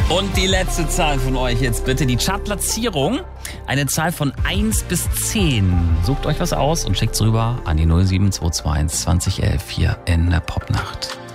Und die letzte Zahl von euch jetzt bitte, die Chartplatzierung. Eine Zahl von 1 bis 10. Sucht euch was aus und schickt's rüber an die 07221 2011 hier in der Popnacht.